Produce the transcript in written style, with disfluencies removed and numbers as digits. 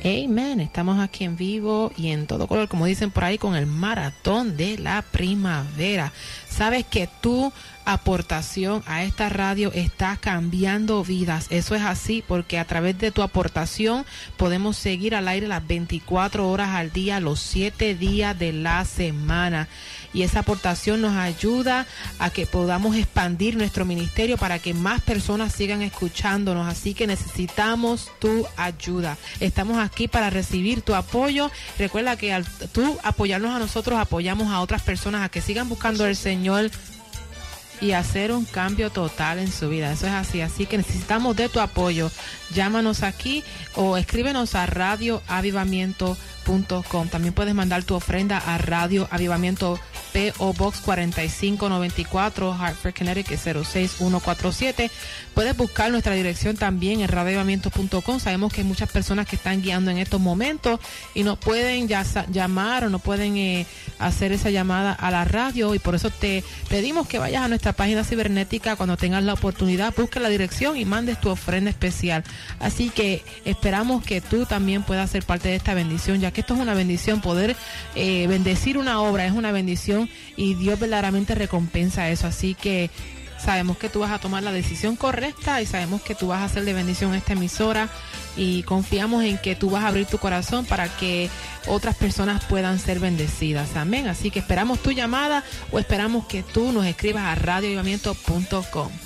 Amen. Estamos aquí en vivo y en todo color, como dicen por ahí, con el maratón de la primavera. Sabes que tu aportación a esta radio está cambiando vidas. Eso es así porque a través de tu aportación podemos seguir al aire las 24 horas al día, los 7 días de la semana. Y esa aportación nos ayuda a que podamos expandir nuestro ministerio para que más personas sigan escuchándonos. Así que necesitamos tu ayuda. Estamos aquí para recibir tu apoyo. Recuerda que al tú apoyarnos a nosotros, apoyamos a otras personas a que sigan buscando al Señor y hacer un cambio total en su vida. Eso es así. Así que necesitamos de tu apoyo. Llámanos aquí o escríbenos a radioavivamiento.com. También puedes mandar tu ofrenda a Radio Avivamiento, P.O. Box 4594, Hartford, Connecticut 06147. Puedes buscar nuestra dirección también en radioavivamiento.com. Sabemos que hay muchas personas que están guiando en estos momentos y no pueden llamar o no pueden hacer esa llamada a la radio, y por eso te pedimos que vayas a nuestra página cibernética cuando tengas la oportunidad, busca la dirección y mandes tu ofrenda especial. Así que esperamos que tú también puedas ser parte de esta bendición, ya que esto es una bendición. Poder bendecir una obra es una bendición y Dios verdaderamente recompensa eso. Así que sabemos que tú vas a tomar la decisión correcta y sabemos que tú vas a hacer de bendición a esta emisora, y confiamos en que tú vas a abrir tu corazón para que otras personas puedan ser bendecidas. Amén. Así que esperamos tu llamada o esperamos que tú nos escribas a radioavivamiento.com.